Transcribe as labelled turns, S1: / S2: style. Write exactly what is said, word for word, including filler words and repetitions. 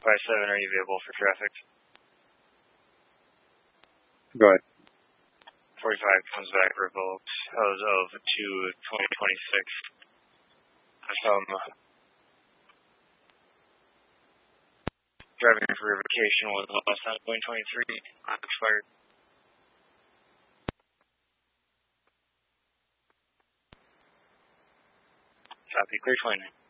S1: five seven, are you available for traffic?
S2: Go ahead.
S1: forty-five comes back revoked as of two twenty twenty-six. Some driving for revocation was lost on twenty twenty-three, expired. Copy, clear twenty-nine.